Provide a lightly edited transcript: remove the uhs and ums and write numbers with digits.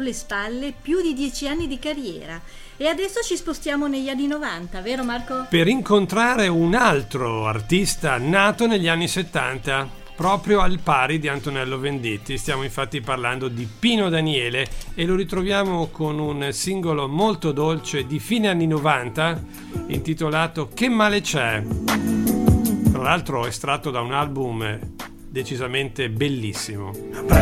sulle spalle più di 10 anni di carriera. E adesso ci spostiamo negli anni 90, vero Marco? Per incontrare un altro artista nato negli anni 70, proprio al pari di Antonello Venditti. Stiamo infatti parlando di Pino Daniele e lo ritroviamo con un singolo molto dolce di fine anni 90 intitolato Che male c'è. Tra l'altro estratto da un album decisamente bellissimo.